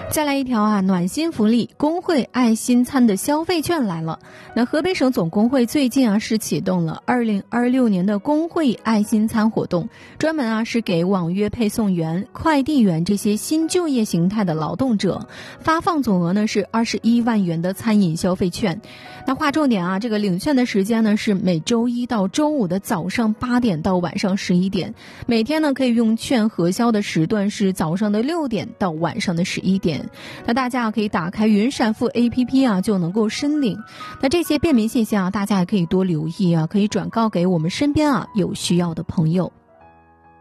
再来一条啊，暖心福利，工会爱心餐的消费券来了。那河北省总工会最近啊是启动了2026年的工会爱心餐活动，专门啊是给网约配送员、快递员这些新就业形态的劳动者发放总额呢是21万元的餐饮消费券。那划重点啊，这个领券的时间呢是每周一到周五的早上8点到晚上11点，每天呢可以用券核销的时段是早上的6点到晚上的11点。那大家可以打开云闪付 APP 啊，就能够申领。那这些便民信息啊，大家也可以多留意啊，可以转告给我们身边啊有需要的朋友。